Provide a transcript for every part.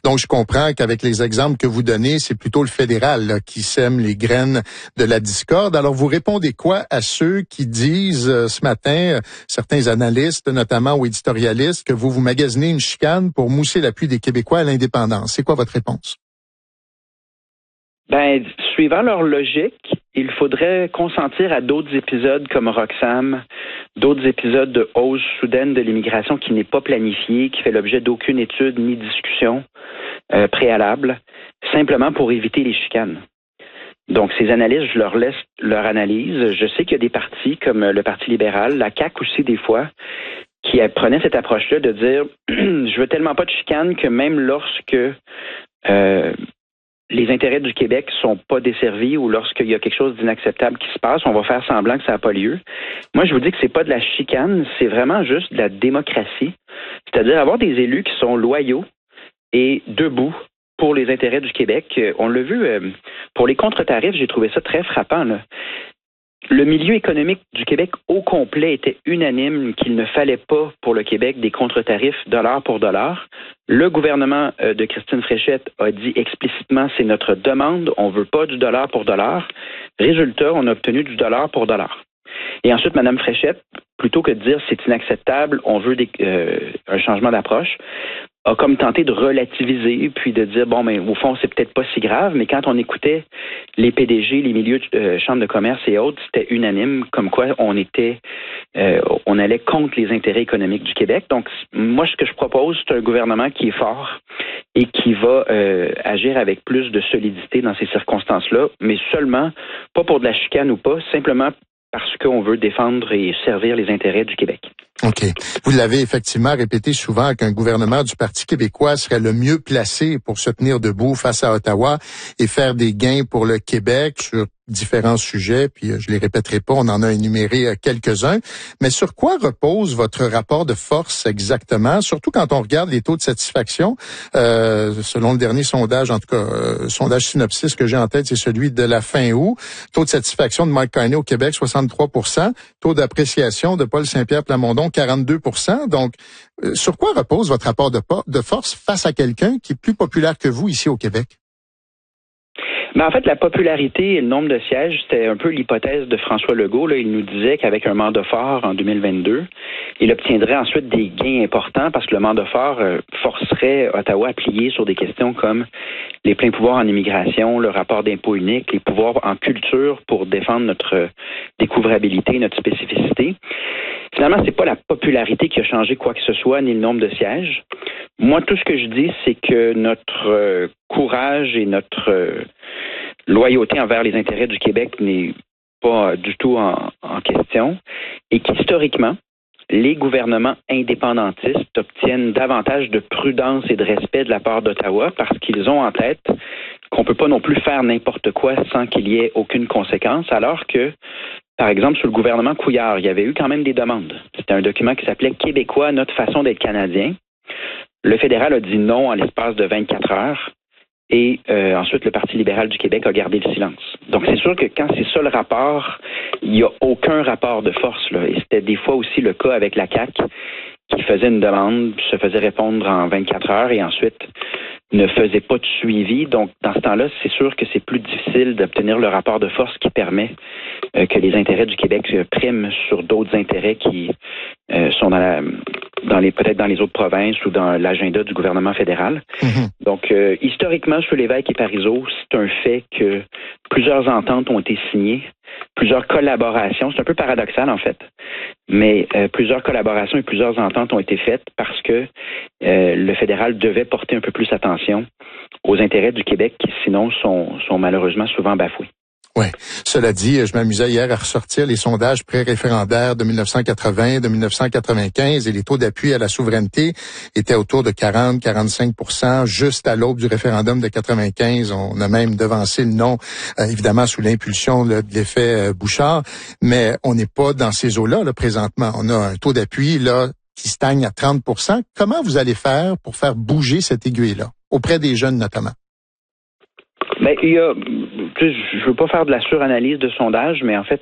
Donc, je comprends qu'avec les exemples que vous donnez, c'est plutôt le fédéral là, qui sème les graines de la discorde. Alors, vous répondez quoi à ceux qui disent ce matin, certains analystes notamment ou éditorialistes, que vous magasinez une chicane pour mousser l'appui des Québécois à l'indépendance? C'est quoi votre réponse? Ben, suivant leur logique, il faudrait consentir à d'autres épisodes comme Roxham, d'autres épisodes de hausse soudaine de l'immigration qui n'est pas planifiée, qui fait l'objet d'aucune étude ni discussion préalable, simplement pour éviter les chicanes. Donc, ces analystes, je leur laisse leur analyse. Je sais qu'il y a des partis comme le Parti libéral, la CAQ aussi des fois, qui prenaient cette approche-là de dire « je veux tellement pas de chicanes que même lorsque les intérêts du Québec sont pas desservis ou lorsqu'il y a quelque chose d'inacceptable qui se passe, on va faire semblant que ça n'a pas lieu. » Moi, je vous dis que c'est pas de la chicane, c'est vraiment juste de la démocratie. C'est-à-dire avoir des élus qui sont loyaux et debout pour les intérêts du Québec. On l'a vu, pour les contre-tarifs, j'ai trouvé ça très frappant, là. Le milieu économique du Québec au complet était unanime qu'il ne fallait pas pour le Québec des contre-tarifs dollar pour dollar. Le gouvernement de Christine Fréchette a dit explicitement c'est notre demande, on veut pas du dollar pour dollar. Résultat, on a obtenu du dollar pour dollar. Et ensuite, Mme Fréchette, plutôt que de dire c'est inacceptable, on veut un changement d'approche, a comme tenté de relativiser, puis de dire, bon, mais au fond, c'est peut-être pas si grave, mais quand on écoutait les PDG, les milieux de chambres de commerce et autres, c'était unanime, comme quoi on allait contre les intérêts économiques du Québec. Donc, moi, ce que je propose, c'est un gouvernement qui est fort et qui va agir avec plus de solidité dans ces circonstances-là, mais seulement, pas pour de la chicane ou pas, simplement parce qu'on veut défendre et servir les intérêts du Québec. OK. Vous l'avez effectivement répété souvent qu'un gouvernement du Parti québécois serait le mieux placé pour se tenir debout face à Ottawa et faire des gains pour le Québec sur différents sujets, puis je les répéterai pas, on en a énuméré quelques-uns. Mais sur quoi repose votre rapport de force exactement, surtout quand on regarde les taux de satisfaction? Selon le dernier sondage, en tout cas, sondage Synopsis que j'ai en tête, c'est celui de la fin août. Taux de satisfaction de Mike Carney au Québec, 63 %. Taux d'appréciation de Paul Saint-Pierre Plamondon, 42 %. Donc, sur quoi repose votre rapport de force face à quelqu'un qui est plus populaire que vous ici au Québec? Mais en fait, la popularité et le nombre de sièges, c'était un peu l'hypothèse de François Legault. Là, il nous disait qu'avec un mandat fort en 2022, il obtiendrait ensuite des gains importants parce que le mandat fort forcerait Ottawa à plier sur des questions comme les pleins pouvoirs en immigration, le rapport d'impôt unique, les pouvoirs en culture pour défendre notre découvrabilité, notre spécificité. Finalement, c'est pas la popularité qui a changé quoi que ce soit, ni le nombre de sièges. Moi, tout ce que je dis, c'est que notre courage et notre loyauté envers les intérêts du Québec n'est pas du tout en question et qu'historiquement, les gouvernements indépendantistes obtiennent davantage de prudence et de respect de la part d'Ottawa parce qu'ils ont en tête qu'on peut pas non plus faire n'importe quoi sans qu'il y ait aucune conséquence, alors que par exemple, sous le gouvernement Couillard, il y avait eu quand même des demandes. C'était un document qui s'appelait « Québécois, notre façon d'être Canadien ». Le fédéral a dit non en l'espace de 24 heures et ensuite le Parti libéral du Québec a gardé le silence. Donc c'est sûr que quand c'est ça le rapport, il n'y a aucun rapport de force, là. Et c'était des fois aussi le cas avec la CAQ qui faisait une demande, se faisait répondre en 24 heures et ensuite ne faisait pas de suivi. Donc, dans ce temps-là, c'est sûr que c'est plus difficile d'obtenir le rapport de force qui permet que les intérêts du Québec priment sur d'autres intérêts qui sont peut-être dans les autres provinces ou dans l'agenda du gouvernement fédéral. Mm-hmm. Donc, historiquement, sur Lévesque et Parizeau, c'est un fait que plusieurs ententes ont été signées, plusieurs collaborations. C'est un peu paradoxal, en fait. Mais plusieurs collaborations et plusieurs ententes ont été faites parce que le fédéral devait porter un peu plus attention aux intérêts du Québec qui, sinon, sont malheureusement souvent bafoués. Oui. Cela dit, je m'amusais hier à ressortir les sondages pré-référendaires de 1980, de 1995 et les taux d'appui à la souveraineté étaient autour de 40-45 %. Juste à l'aube du référendum de 95, on a même devancé le non, évidemment sous l'impulsion de l'effet Bouchard. Mais on n'est pas dans ces eaux-là là, présentement. On a un taux d'appui là qui stagne à 30 %. Comment vous allez faire pour faire bouger cette aiguille-là, auprès des jeunes notamment? Ben, je veux pas faire de la suranalyse de sondage, mais en fait,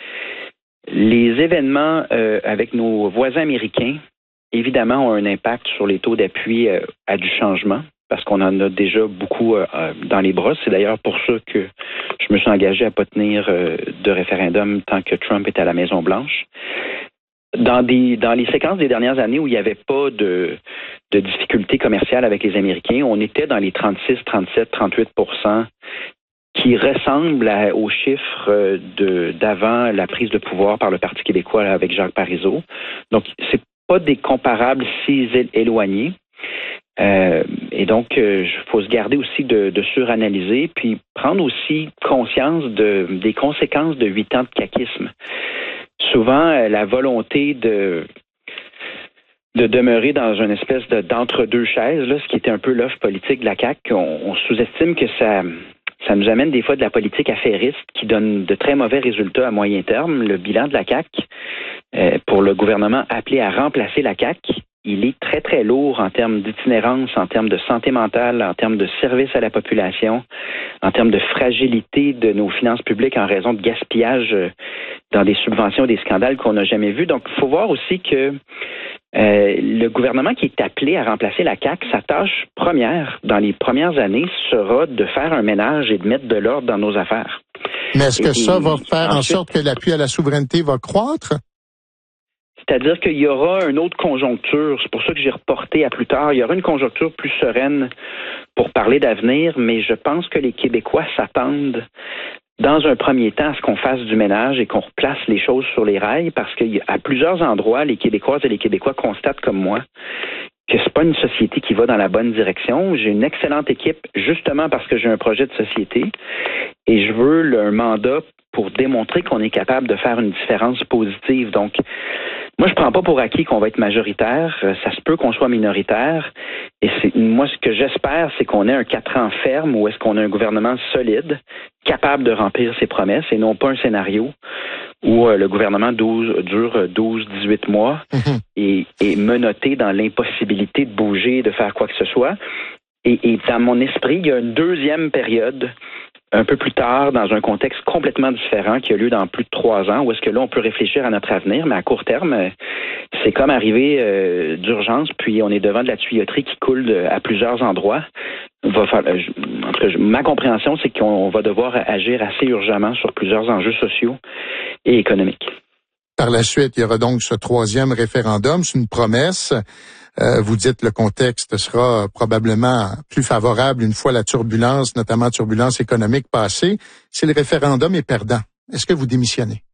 les événements avec nos voisins américains, évidemment, ont un impact sur les taux d'appui à du changement, parce qu'on en a déjà beaucoup dans les bras. C'est d'ailleurs pour ça que je me suis engagé à pas tenir de référendum tant que Trump est à la Maison-Blanche. Dans les séquences des dernières années où il n'y avait pas de difficultés commerciales avec les Américains, on était dans les 36, 37, 38% qui ressemblent aux chiffres d'avant la prise de pouvoir par le Parti québécois avec Jacques Parizeau. Donc, c'est pas des comparables si éloignés. Et donc, il faut se garder aussi de suranalyser, puis prendre aussi conscience des conséquences de 8 ans de caquisme. Souvent, la volonté de demeurer dans une espèce d'entre-deux chaises, là, ce qui était un peu l'offre politique de la CAQ, on sous-estime que ça nous amène des fois de la politique affairiste qui donne de très mauvais résultats à moyen terme. Le bilan de la CAQ, pour le gouvernement appelé à remplacer la CAQ, il est très, très lourd en termes d'itinérance, en termes de santé mentale, en termes de service à la population, en termes de fragilité de nos finances publiques en raison de gaspillage dans des subventions, des scandales qu'on n'a jamais vus. Donc, il faut voir aussi que le gouvernement qui est appelé à remplacer la CAQ, sa tâche première dans les premières années sera de faire un ménage et de mettre de l'ordre dans nos affaires. Mais est-ce que ça va faire en sorte que l'appui à la souveraineté va croître? C'est-à-dire qu'il y aura une autre conjoncture. C'est pour ça que j'ai reporté à plus tard. Il y aura une conjoncture plus sereine pour parler d'avenir, mais je pense que les Québécois s'attendent dans un premier temps à ce qu'on fasse du ménage et qu'on replace les choses sur les rails, parce qu'à plusieurs endroits, les Québécoises et les Québécois constatent comme moi que c'est pas une société qui va dans la bonne direction. J'ai une excellente équipe justement parce que j'ai un projet de société et je veux un mandat pour démontrer qu'on est capable de faire une différence positive. Donc, moi, je prends pas pour acquis qu'on va être majoritaire. Ça se peut qu'on soit minoritaire. Et moi, ce que j'espère, c'est qu'on ait un 4 ans ferme où est-ce qu'on a un gouvernement solide, capable de remplir ses promesses et non pas un scénario où le gouvernement dure 12-18 mois et menotté dans l'impossibilité de bouger, de faire quoi que ce soit. Et dans mon esprit, il y a une deuxième période un peu plus tard, dans un contexte complètement différent qui a lieu dans plus de 3 ans, où est-ce que là, on peut réfléchir à notre avenir, mais à court terme, c'est comme arriver d'urgence, puis on est devant de la tuyauterie qui coule à plusieurs endroits. En tout cas, ma compréhension, c'est qu'on va devoir agir assez urgemment sur plusieurs enjeux sociaux et économiques. Par la suite, il y aura donc ce 3e référendum. C'est une promesse. Vous dites le contexte sera probablement plus favorable une fois la turbulence, notamment turbulence économique passée. Si le référendum est perdant, est-ce que vous démissionnez?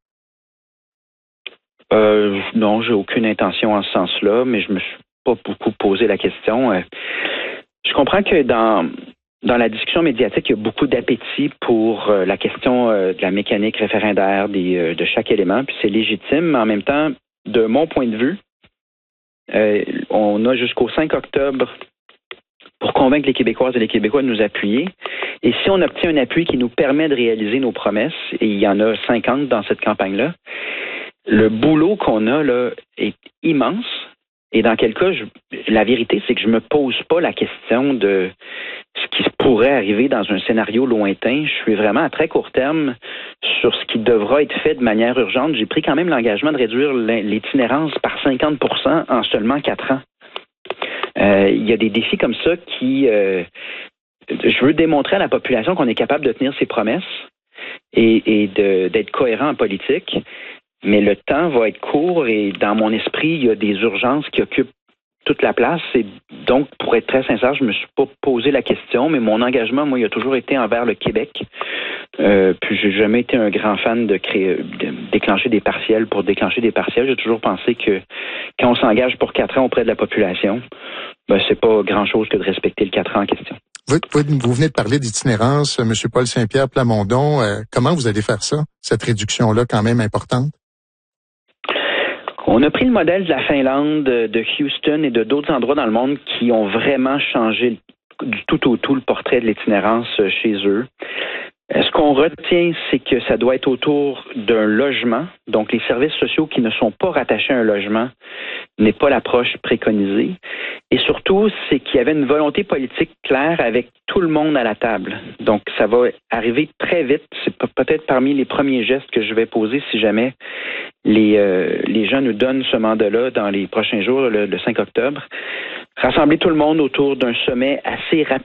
Non, j'ai aucune intention en ce sens-là, mais je me suis pas beaucoup posé la question. Je comprends que dans la discussion médiatique, il y a beaucoup d'appétit pour la question de la mécanique référendaire de chaque élément, puis c'est légitime, mais en même temps, de mon point de vue, on a jusqu'au 5 octobre pour convaincre les Québécoises et les Québécois de nous appuyer. Et si on obtient un appui qui nous permet de réaliser nos promesses, et il y en a 50 dans cette campagne-là, le boulot qu'on a là est immense. Et dans quel cas, la vérité, c'est que je me pose pas la question de ce qui pourrait arriver dans un scénario lointain. Je suis vraiment à très court terme sur ce qui devra être fait de manière urgente. J'ai pris quand même l'engagement de réduire l'itinérance par 50% en seulement 4 ans. Il y a des défis comme ça qui... je veux démontrer à la population qu'on est capable de tenir ses promesses et d'être cohérent en politique. Mais le temps va être court et dans mon esprit, il y a des urgences qui occupent toute la place. Et donc, pour être très sincère, je me suis pas posé la question, mais mon engagement, moi, il a toujours été envers le Québec. Puis j'ai jamais été un grand fan de déclencher des partiels pour déclencher des partiels. J'ai toujours pensé que quand on s'engage pour 4 ans auprès de la population, c'est pas grand-chose que de respecter le 4 ans en question. Vous venez de parler d'itinérance, M. Paul Saint-Pierre Plamondon. Comment vous allez faire ça, cette réduction-là quand même importante? On a pris le modèle de la Finlande, de Houston et de d'autres endroits dans le monde qui ont vraiment changé du tout au tout le portrait de l'itinérance chez eux. Ce qu'on retient, c'est que ça doit être autour d'un logement. Donc, les services sociaux qui ne sont pas rattachés à un logement n'est pas l'approche préconisée. Et surtout, c'est qu'il y avait une volonté politique claire avec tout le monde à la table. Donc, ça va arriver très vite. C'est peut-être parmi les premiers gestes que je vais poser si jamais les gens nous donnent ce mandat-là dans les prochains jours, le 5 octobre. Rassembler tout le monde autour d'un sommet assez rapide